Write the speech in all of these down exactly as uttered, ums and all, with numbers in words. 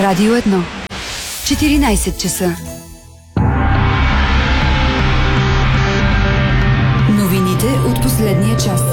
Радио едно. четиринайсет часа. Новините от последния час.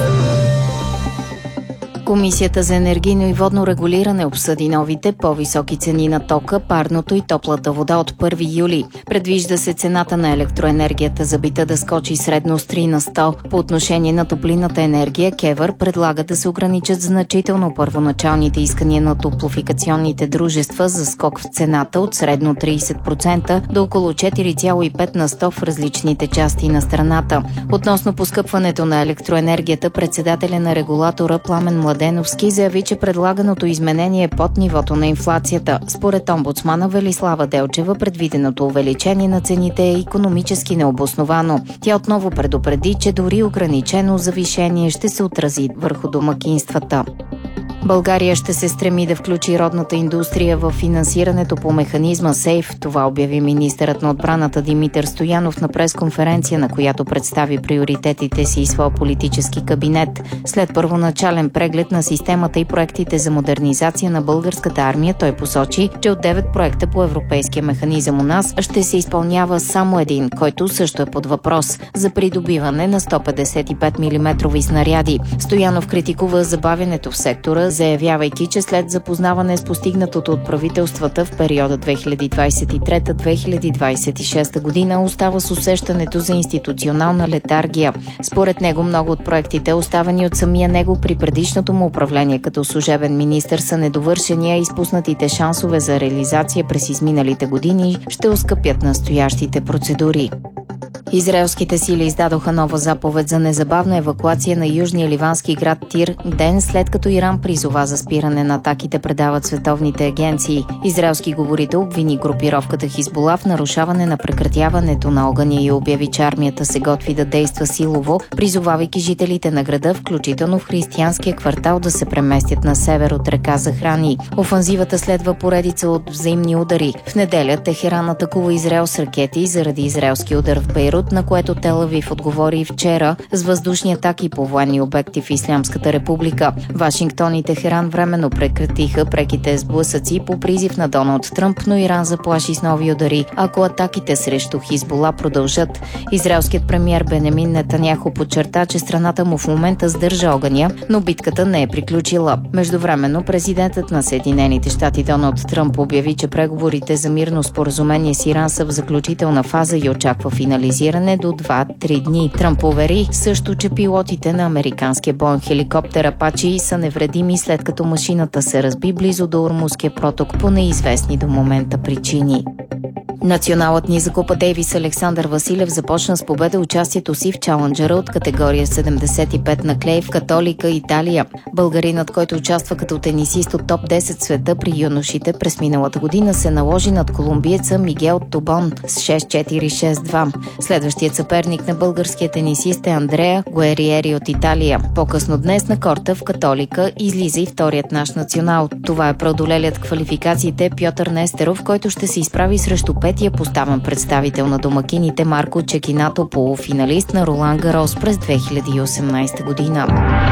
Комисията за енергийно и водно регулиране обсъди новите по-високи цени на тока, парното и топлата вода от първи юли. Предвижда се цената на електроенергията за бита да скочи средно с три на сто. По отношение на топлинната енергия, КЕВР предлага да се ограничат значително първоначалните искания на топлофикационните дружества за скок в цената от средно трийсет процента до около четири цяло и пет на сто в различните части на страната. Относно поскъпването на електроенергията, председателя на регулатора Пламен Младеновски заяви, че предлаганото изменение е под нивото на инфлацията. Според омбудсмана Велислава Делчева, предвиденото увеличение на цените е икономически необосновано. Тя отново предупреди, че дори ограничено завишение ще се отрази върху домакинствата. България ще се стреми да включи родната индустрия в финансирането по механизма СЕЙФ. Това обяви министърът на отбраната Димитър Стоянов на пресконференция, на която представи приоритетите си и своя политически кабинет. След първоначален преглед на системата и проектите за модернизация на българската армия, той посочи, че от девет проекта по европейския механизъм у нас ще се изпълнява само един, който също е под въпрос – за придобиване на сто петдесет и пет милиметрови снаряди. Стоянов критикува забавянето в сектора, заявявайки, че след запознаване с постигнатото от правителствата в периода две хиляди двадесет и трета - две хиляди двадесет и шеста година остава с усещането за институционална летаргия. Според него много от проектите, оставени от самия него при предишното му управление като служебен министър, са недовършени, а изпуснатите шансове за реализация през изминалите години ще оскъпят настоящите процедури. Израелските сили издадоха нова заповед за незабавна евакуация на южния ливански град Тир, ден след като Иран призова за спиране на атаките, предават световните агенции. Израелски говорител обвини групировката Хизбула в нарушаване на прекратяването на огъня и обяви, че армията се готви да действа силово, призовавайки жителите на града, включително в християнския квартал, да се преместят на север от река Захрани. Офанзивата следва поредица от взаимни удари. В неделя Техеран атакува Израел с ракети заради израелски удар в Бейрут, на което Тел Авив отговори вчера с въздушни атаки по военни обекти в Ислямската република. Вашингтон и Техеран временно прекратиха преките сблъсъци по призив на Доналд Тръмп, но Иран заплаши с нови удари, ако атаките срещу Хизбула продължат. Израелският премиер Бенемин Нетаняху подчерта, че страната му в момента сдържа огъня, но битката не е приключила. Междувременно президентът на Съединените щати Доналд Тръмп обяви, че преговорите за мирно споразумение с Иран са в заключителна фаза и очаква финализиране до два-три дни. Тръмп увери също, че пилотите на американския боен хеликоптер Апачи са невредими, след като машината се разби близо до Ормузския проток по неизвестни до момента причини. Националът ни за Купа Дейвис Александър Василев започна с победа участието си в чаленджера от категория седемдесет и пет на клей в Католика, Италия. Българинът, който участва като тенисист от топ десет света при юношите през миналата година, се наложи над колумбиеца Мигел Тобон с шест четири - шест два. Следващият съперник на българския тенисист е Андреа Гуериери от Италия. По-късно днес на корта в Католика излиза и вторият наш национал. Това е преодолелият квалификациите Пьотър Нестеров, който ще се изправи срещу петия поставен представител на домакините Марко Чекинато, полуфиналист на Ролан Гарос през две хиляди и осемнадесета година.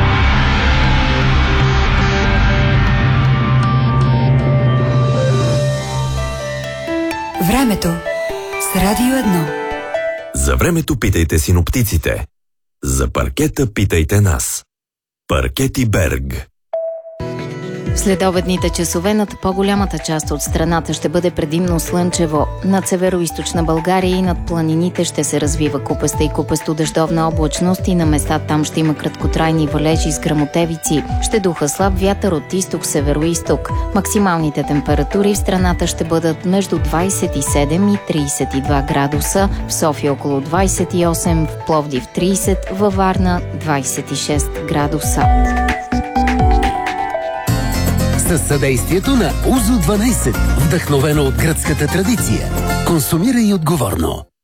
Времето с Радио едно. За времето питайте синоптиците. За паркета питайте нас. Паркети Берг. В следобедните часове над по-голямата част от страната ще бъде предимно слънчево. Над северо-източна България и над планините ще се развива купеста и купесто-дъждовна облачност и на места там ще има краткотрайни валежи с гръмотевици. Ще духа слаб вятър от изток-северо-изток. Максималните температури в страната ще бъдат между двадесет и седем и тридесет и два градуса, в София около двадесет и осем, в Пловдив тридесет, във Варна двадесет и шест градуса. Със съдействието на Узо дванадесет, вдъхновено от гръцката традиция. Консумирай отговорно.